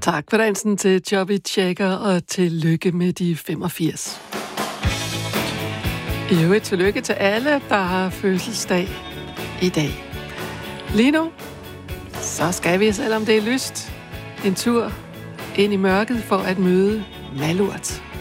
Tak for dansen til Chubby Checker, og tillykke med de 85. I øvrigt tillykke til alle, der har fødselsdag i dag. Lige nu, så skal vi, selvom det er lyst, en tur ind i mørket for at møde Malurt.